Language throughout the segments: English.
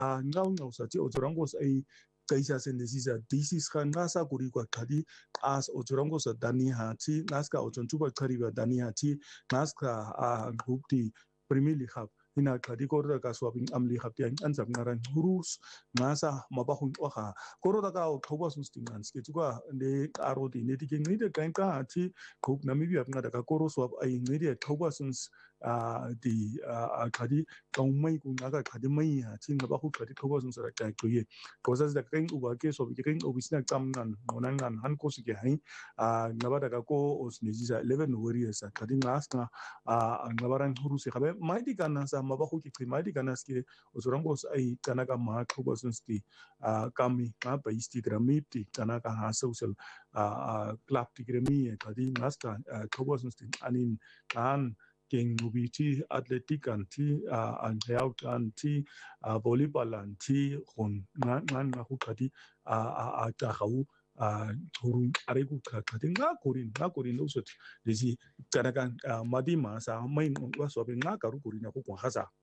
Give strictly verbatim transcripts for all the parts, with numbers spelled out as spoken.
ngaw ngaw sa ti otorangos ay kaisa sen desisa disis khan ngasa kuri kwa khadi as otorangos dani ha ti naska otontuba khari wa dani ha ti naska a gupti primili khap ina khadi korda ka swabing amli khap yang ansap ngaran hurus ngasa mabahun oha koroda ka thoba sustingan ske tuka ne arodi ne ti ngi de kan ka ti gup namibia ngada ka koro swab ai ngi de thoba suns a di a khadi kaumai ku naga khadi mai ha chin ba khu khadi thoba sun sara kai ko ye ko sa da kain uba ke so bi kain obisna tamnan monangan han ko sige hai a ngaba daga ko os ne jisa eleven warriors khadi ngas na a ngabaran huru se khabe mai di kana sa ma ba khu ki mai di kana ske osurango ai kana ka ma thoba sun sti a kami ma ba isti grami ti kana ka ha social a club ti grami khadi ngas ka thoba sun sti anin kan King Mubiti Athletic anti and health anti volleyball anti hon ngan nga hukati a tahau a turun areku kati nga korin nga korin usut desi kanakan madima sa main waso nga karu korin aku kuhasa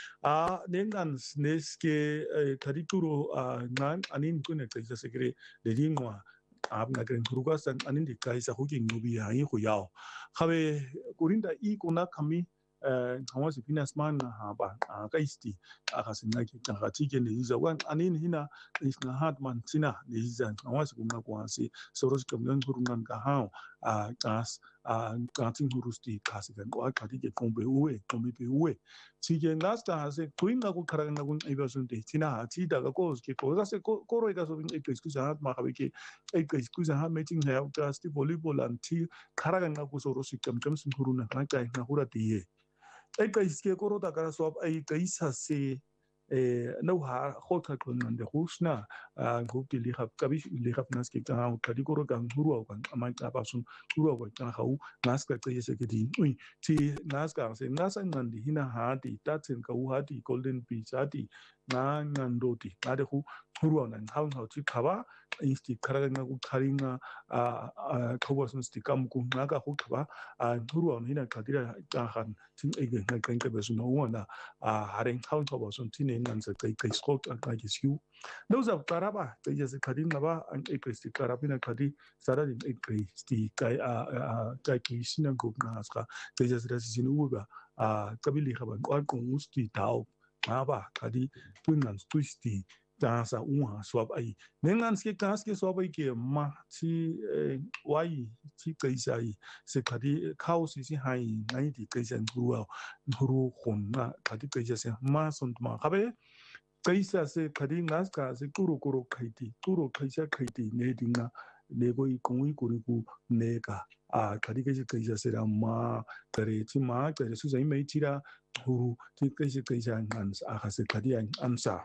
a nengan neske kadituro ngan anin kunek sa segre de lingua ab nga kren kurugasan anin di kaisa huking nubi hai huyao khabe kurinda i kuna kami hawa si finas man ha ba kaisti akasin na ki ka tike ne yiza wan anin hina is na hat man sina ne yiza hawa si kuma kwa si soros kamyon kurungan ka ha a gas a gatin hurusti kasigan ko ka tike kombe uwe kombe pe uwe tike lasta hase kuinga ku karagan na kun ibasun te sina ha ti daga ko ke ko sa ko ko ro ida so bin e excuse ha ma ka ke e excuse ha meeting ha gas ti volleyball anti karagan na ku soros kam kam sun kuruna na kai na hura ti ai kai ske koro da kara so ai kai sa se eh no ha khota kon de husna group di li khap kabi li khap nas ke ta ka di koro kan huru kan amai ta ba sun huru ko ta hau nas ka kai se ke di ui ti nas ka se nas an di hina ha di ta chen ka u ha di golden beach ha di na ngan do di na de hu huru nan hau hau ti khaba insti khara nga ku kharinga a khoba sun sti kam ku na ka hu khaba a huru an hina ka dira ta han tin e ga kan ka be sun no na a haren hau khoba sun tin nan sa kai kai skot an kai siu those of karaba kai ya se khadin na ba an e kai sti karabina khadi sara din e kai sti kai a kai ki sinan ku na ska kai ya se sin u ba a kabili khaba ko ko musti tao ma ba khadi tun nan twisti dansa unha swab ai nengan ske kas ke swab ai ke ma ti wai ti kai sai se khadi khau si si hai ngai di kai san huru huru khon na khadi kai se ma sun ma khabe kai sa se khadi ngas ka se kuro kuro khai ti kuro khai sa khai ti ne dinga ne go i kongui kuri ku ne ka a khadi kai se kai sa se ra ma kare ti ma kare su sai mai ti ra huru ti kai se kai sa ngan a ka se khadi an amsa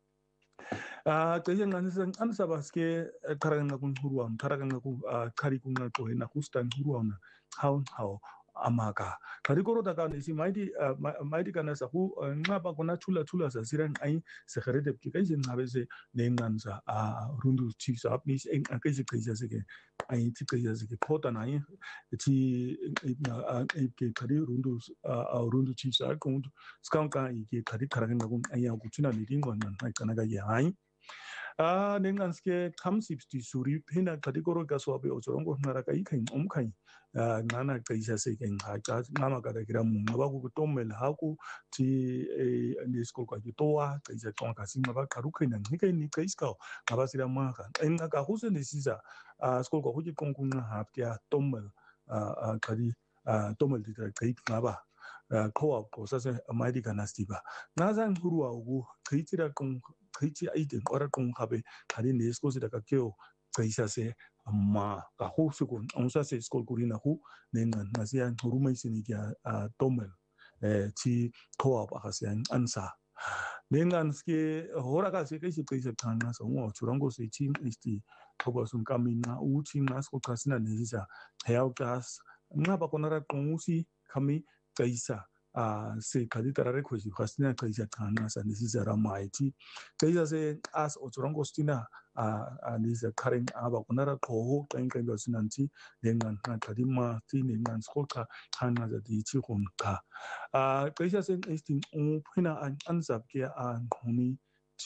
a kaya ngani san an sabaske karagan kun huruan karagan ku kari kun na to na hustan huruan how how amaka kari koro daga ne si maidi maidi kana sa hu ngaba kuna chula chula sa siran ai se khare de ki kai jin habe se ne ngan sa a rundu chi sa ni en kai se kai sa ke ai ti kai sa ke pota na ai ti ke kari rundu a rundu chi sa kun skan ka ke kari karagan kun ai ya ku tuna ni dingon nan kana ga ai a nengan ske kamsipsti suri pina kategoro ga so abe ozorongo nara kai kai om kai nana kai sa se ken ha ka mama ka kira mu ba ku to mel ha ku ti e ni sko ka ki toa kai sa ton ka singa ba karu kai nan ni kai ni kai ska ba sira ma ka en ka hu se ni sisa a sko ko hu ki kon kun ha pya to mel a kari to mel di kai na ba ko ko sa se mai di kana sti ba na zan huruwa ugu kai tira kon kai ti ai den ora kon habe kari ne sko se da ka kyo kai sa se amma ka hu su kun on sa se sko kurina hu ne na na se an huru mai se ni ya tomel eh ti ko ba ka se an ansa ne ngan ske hora ka se kai se kai se tan na so mo churon go se chi isti ko ba sun kamina u chi na sko ka sina ne sa heo gas na ba konara kon usi kami kai sa a se kadi tarare khoji khastina kai sa kana sa nisi zara maiti kai sa se as oturango stina a ni sa karen aba kunara ko kai kai ga sinanti dengan na kadi ma ti ne nan skoka kana da di chi khon ka a kai sa se istin u phina an ansap ke a huni